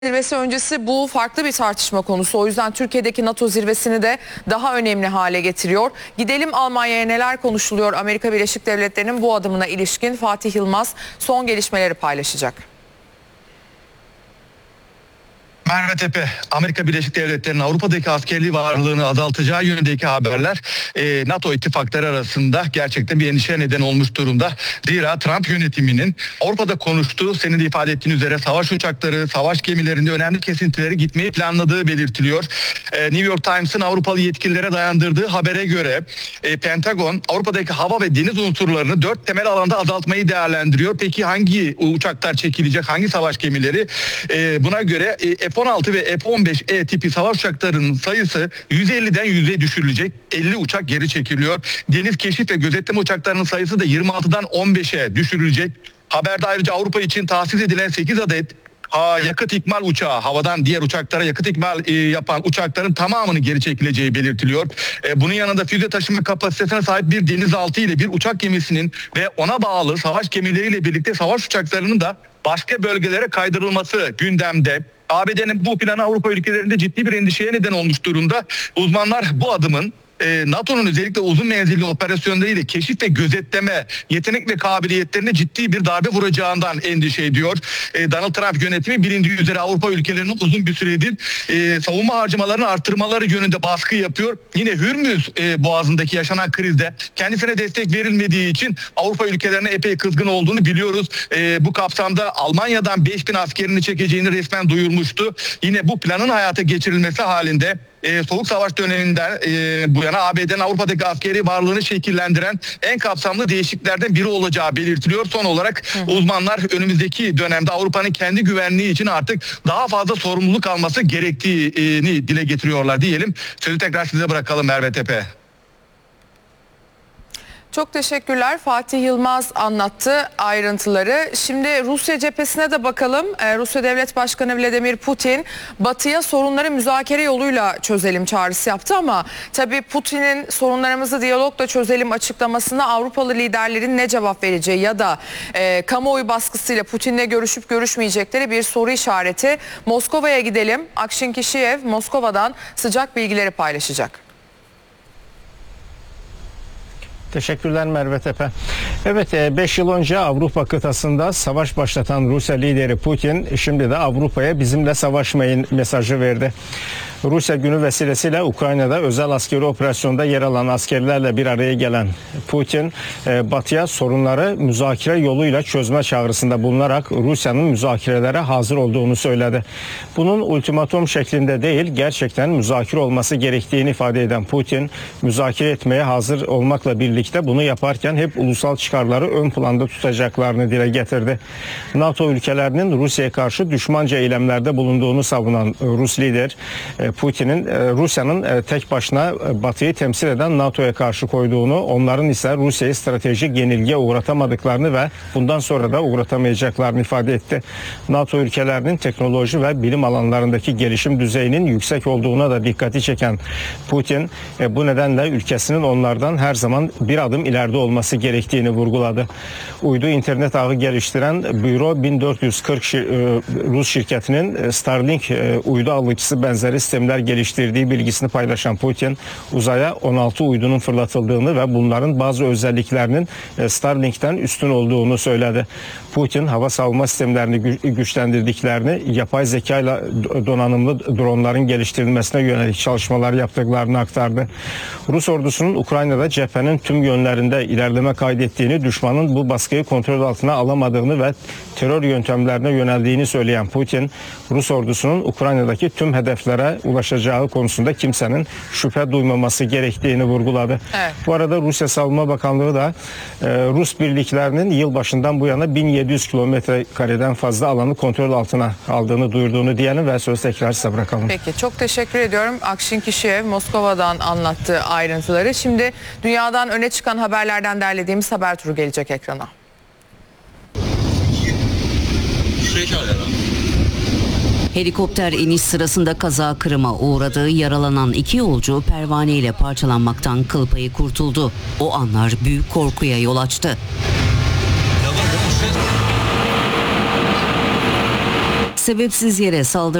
Zirvesi öncesi bu farklı bir tartışma konusu. O yüzden Türkiye'deki NATO zirvesini de daha önemli hale getiriyor. Gidelim Almanya'ya, neler konuşuluyor? Amerika Birleşik Devletleri'nin bu adımına ilişkin Fatih Yılmaz son gelişmeleri paylaşacak. Merve Tepe, Amerika Birleşik Devletleri'nin Avrupa'daki askerli varlığını azaltacağı yönündeki haberler NATO ittifakları arasında gerçekten bir endişeye neden olmuş durumda. Zira Trump yönetiminin Avrupa'da konuştuğu, senin de ifade ettiğin üzere savaş uçakları, savaş gemilerinde önemli kesintileri gitmeyi planladığı belirtiliyor. New York Times'ın Avrupalı yetkililere dayandırdığı habere göre Pentagon Avrupa'daki hava ve deniz unsurlarını 4 temel alanda azaltmayı değerlendiriyor. Peki hangi uçaklar çekilecek, hangi savaş gemileri? Buna göre F-16 ve F-15E tipi savaş uçaklarının sayısı 150'den 100'e düşürülecek. 50 uçak geri çekiliyor. Deniz keşif ve gözetleme uçaklarının sayısı da 26'dan 15'e düşürülecek. Haberde ayrıca Avrupa için tahsis edilen 8 adet yakıt ikmal uçağı, havadan diğer uçaklara yakıt ikmal yapan uçakların tamamının geri çekileceği belirtiliyor. Bunun yanında füze taşıma kapasitesine sahip bir denizaltı ile bir uçak gemisinin ve ona bağlı savaş gemileriyle birlikte savaş uçaklarının da başka bölgelere kaydırılması gündemde. ABD'nin bu planı Avrupa ülkelerinde ciddi bir endişeye neden olmuş durumda. Uzmanlar bu adımın NATO'nun özellikle uzun menzilli operasyonlarıyla keşif ve gözetleme yetenek ve kabiliyetlerine ciddi bir darbe vuracağından endişe ediyor. Donald Trump yönetimi bilindiği üzere Avrupa ülkelerinin uzun bir süredir savunma harcamalarını arttırmaları yönünde baskı yapıyor. Yine Hürmüz Boğazı'ndaki yaşanan krizde kendisine destek verilmediği için Avrupa ülkelerine epey kızgın olduğunu biliyoruz. Bu kapsamda Almanya'dan 5000 askerini çekeceğini resmen duyurmuştu. Yine bu planın hayata geçirilmesi halinde Soğuk Savaş döneminden bu yana ABD'nin Avrupa'daki askeri varlığını şekillendiren en kapsamlı değişikliklerden biri olacağı belirtiliyor. Son olarak uzmanlar önümüzdeki dönemde Avrupa'nın kendi güvenliği için artık daha fazla sorumluluk alması gerektiğini dile getiriyorlar diyelim. Sözü tekrar size bırakalım Merve Tepe. Çok teşekkürler. Fatih Yılmaz anlattı ayrıntıları. Şimdi Rusya cephesine de bakalım. Rusya Devlet Başkanı Vladimir Putin Batı'ya sorunları müzakere yoluyla çözelim çağrısı yaptı ama tabii Putin'in sorunlarımızı diyalogla çözelim açıklamasına Avrupalı liderlerin ne cevap vereceği ya da kamuoyu baskısıyla Putin'le görüşüp görüşmeyecekleri bir soru işareti. Moskova'ya gidelim. Akşin Kişiyev Moskova'dan sıcak bilgileri paylaşacak. Teşekkürler Merve Tepe. Evet, 5 yıl önce Avrupa kıtasında savaş başlatan Rusya lideri Putin şimdi de Avrupa'ya bizimle savaşmayın mesajı verdi. Rusya günü vesilesiyle Ukrayna'da özel askeri operasyonda yer alan askerlerle bir araya gelen Putin, Batı'ya sorunları müzakere yoluyla çözme çağrısında bulunarak Rusya'nın müzakerelere hazır olduğunu söyledi. Bunun ultimatum şeklinde değil, gerçekten müzakere olması gerektiğini ifade eden Putin, müzakere etmeye hazır olmakla birlikte bunu yaparken hep ulusal çıkarları ön planda tutacaklarını dile getirdi. NATO ülkelerinin Rusya'ya karşı düşmanca eylemlerde bulunduğunu savunan Rus lider, Putin'in Rusya'nın tek başına Batı'yı temsil eden NATO'ya karşı koyduğunu, onların ise Rusya'yı stratejik yenilgiye uğratamadıklarını ve bundan sonra da uğratamayacaklarını ifade etti. NATO ülkelerinin teknoloji ve bilim alanlarındaki gelişim düzeyinin yüksek olduğuna da dikkati çeken Putin, bu nedenle ülkesinin onlardan her zaman bir adım ileride olması gerektiğini vurguladı. Uydu internet ağı geliştiren Büro 1440 Rus şirketinin Starlink uydu alıcısı benzeri sistemler geliştirdiği bilgisini paylaşan Putin, uzaya 16 uydunun fırlatıldığını ve bunların bazı özelliklerinin Starlink'ten üstün olduğunu söyledi. Putin, hava savunma sistemlerini güçlendirdiklerini, yapay zeka ile donanımlı dronların geliştirilmesine yönelik çalışmalar yaptıklarını aktardı. Rus ordusunun Ukrayna'da cephenin tüm yönlerinde ilerleme kaydettiğini, düşmanın bu baskıyı kontrol altına alamadığını ve terör yöntemlerine yöneldiğini söyleyen Putin, Rus ordusunun Ukrayna'daki tüm hedeflere ulaşacağı konusunda kimsenin şüphe duymaması gerektiğini vurguladı. Evet. Bu arada Rusya Savunma Bakanlığı da Rus birliklerinin yılbaşından bu yana 1700 kilometre kareden fazla alanı kontrol altına aldığını duyurduğunu diyelim ve söz tekrar size bırakalım. Peki, çok teşekkür ediyorum. Akşin Kişiyev Moskova'dan anlattığı ayrıntıları. Şimdi dünyadan öne çıkan haberlerden derlediğimiz haber turu gelecek ekrana. Helikopter iniş sırasında kaza kırıma uğradığı yaralanan 2 yolcu pervane ile parçalanmaktan kıl payı kurtuldu. O anlar büyük korkuya yol açtı. sebepsiz yere saldırı